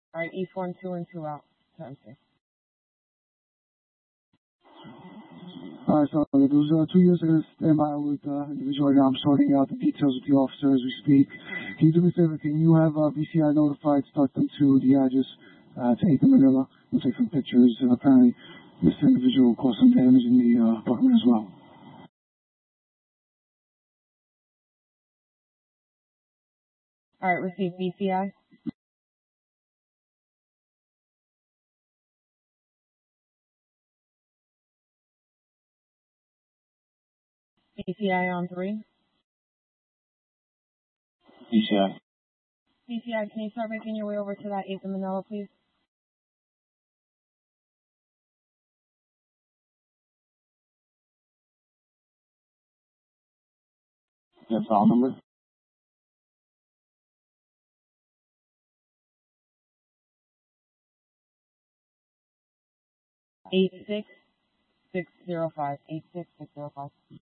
Alright, East 1, 2, and 2 out. To empty. Alright, so those 2 units are going to stand by with individual right now. I'm sorting out the details with the officer as we speak. Can you do me a favor? Can you have BCI notified, start them to the address to 8th and Manila? We'll take some pictures. Apparently, this individual caused some damage in the apartment as well. Alright, receive BCI. BCI on 3. BCI. BCI, can you start making your way over to that 8th and Manila, please? Your file number? 86605. 86605.